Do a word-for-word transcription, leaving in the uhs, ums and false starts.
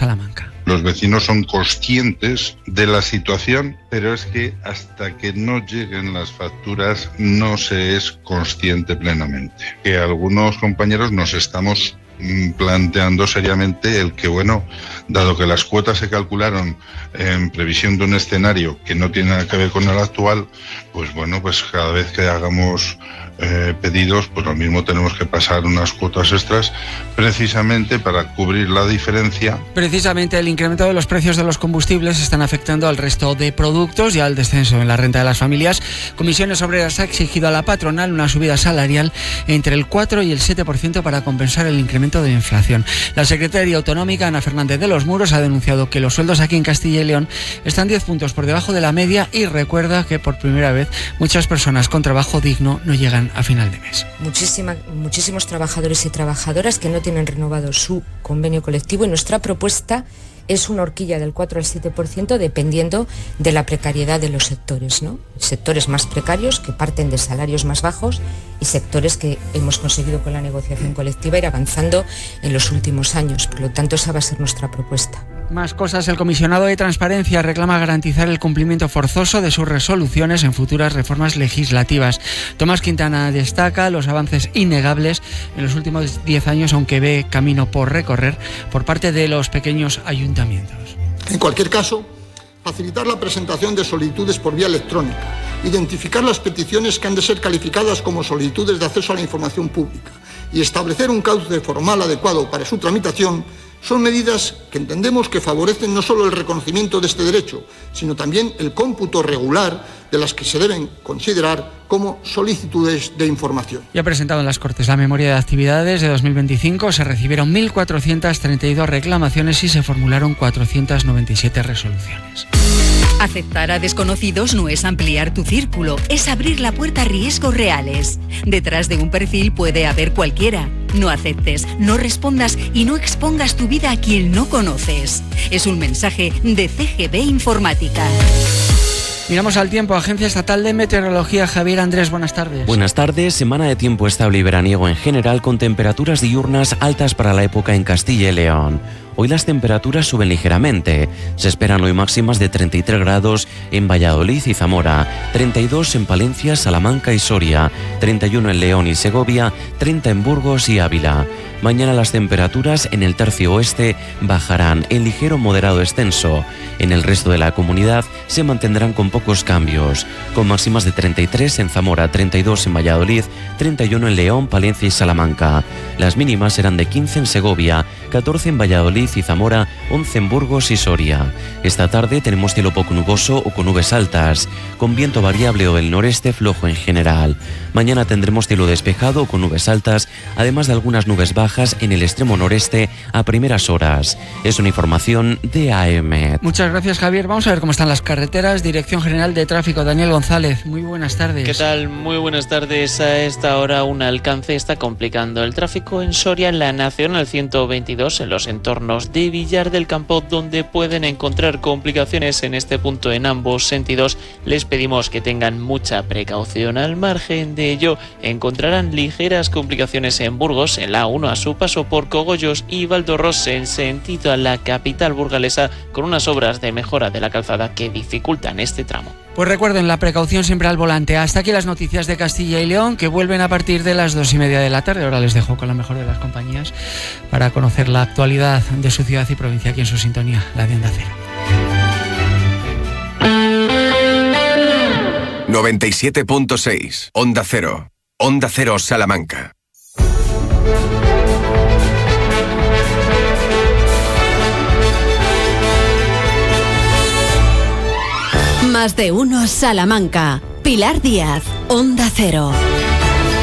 Salamanca. Los vecinos son conscientes de la situación, pero es que hasta que no lleguen las facturas no se es consciente plenamente. Que algunos compañeros nos estamos planteando seriamente el que, bueno, dado que las cuotas se calcularon en previsión de un escenario que no tiene nada que ver con el actual, pues bueno, pues cada vez que hagamos eh, pedidos, pues lo mismo tenemos que pasar unas cuotas extras precisamente para cubrir la diferencia. Precisamente el incremento de los precios de los combustibles están afectando al resto de productos y al descenso en la renta de las familias. Comisiones Obreras ha exigido a la patronal una subida salarial entre el cuatro y el siete por ciento para compensar el incremento de inflación. La secretaria autonómica Ana Fernández de los Muros ha denunciado que los sueldos aquí en Castilla y León están diez puntos por debajo de la media y recuerda que por primera vez muchas personas con trabajo digno no llegan a final de mes. Muchísima, muchísimos trabajadores y trabajadoras que no tienen renovado su convenio colectivo y nuestra propuesta es una horquilla del cuatro al siete por ciento dependiendo de la precariedad de los sectores, ¿no? Sectores más precarios que parten de salarios más bajos y sectores que hemos conseguido con la negociación colectiva ir avanzando en los últimos años. Por lo tanto, esa va a ser nuestra propuesta. Más cosas. El comisionado de Transparencia reclama garantizar el cumplimiento forzoso de sus resoluciones en futuras reformas legislativas. Tomás Quintana destaca los avances innegables en los últimos diez años, aunque ve camino por recorrer por parte de los pequeños ayuntamientos. En cualquier caso, facilitar la presentación de solicitudes por vía electrónica, identificar las peticiones que han de ser calificadas como solicitudes de acceso a la información pública y establecer un cauce formal adecuado para su tramitación son medidas que entendemos que favorecen no solo el reconocimiento de este derecho, sino también el cómputo regular de las que se deben considerar como solicitudes de información. Ya presentado en las Cortes la memoria de actividades de dos mil veinticinco, se recibieron mil cuatrocientas treinta y dos reclamaciones y se formularon cuatrocientas noventa y siete resoluciones. Aceptar a desconocidos no es ampliar tu círculo, es abrir la puerta a riesgos reales. Detrás de un perfil puede haber cualquiera. No aceptes, no respondas y no expongas tu vida a quien no conoces. Es un mensaje de C G B Informática. Miramos al tiempo. Agencia Estatal de Meteorología. Javier Andrés, buenas tardes. Buenas tardes. Semana de tiempo estable y veraniego en general, con temperaturas diurnas altas para la época en Castilla y León. Hoy las temperaturas suben ligeramente. Se esperan hoy máximas de treinta y tres grados en Valladolid y Zamora, treinta y dos en Palencia, Salamanca y Soria, treinta y uno en León y Segovia, treinta en Burgos y Ávila. Mañana las temperaturas en el tercio oeste bajarán en ligero moderado descenso. En el resto de la comunidad se mantendrán con pocos cambios, con máximas de treinta y tres en Zamora, treinta y dos en Valladolid, treinta y uno en León, Palencia y Salamanca. Las mínimas serán de quince en Segovia, catorce en Valladolid y Zamora, once en Burgos y Soria. Esta tarde tenemos cielo poco nuboso o con nubes altas, con viento variable o del noreste flojo en general. Mañana tendremos cielo despejado o con nubes altas, además de algunas nubes bajas en el extremo noreste a primeras horas. Es una información de A M. Muchas gracias, Javier. Vamos a ver cómo están las carreteras. Dirección General de Tráfico, Daniel González. Muy buenas tardes. ¿Qué tal? Muy buenas tardes. A esta hora un alcance está complicando el tráfico en Soria, en la Nacional ciento veintidós, en los entornos de Villar del Campo, donde pueden encontrar complicaciones en este punto en ambos sentidos. Les pedimos que tengan mucha precaución. Al margen de ello, encontrarán ligeras complicaciones en Burgos, en la A uno a su paso por Cogollos y Valdorros en sentido a la capital burgalesa, con unas obras de mejora de la calzada que dificultan este tramo. Pues recuerden, la precaución siempre al volante. Hasta aquí las noticias de Castilla y León, que vuelven a partir de las dos y media de la tarde. Ahora les dejo con la mejor de las compañías para conocer la actualidad de su ciudad y provincia aquí en su sintonía, la de Onda Cero. noventa y siete punto seis, Onda Cero. Onda Cero Salamanca. Más de uno Salamanca. Pilar Díaz, Onda Cero.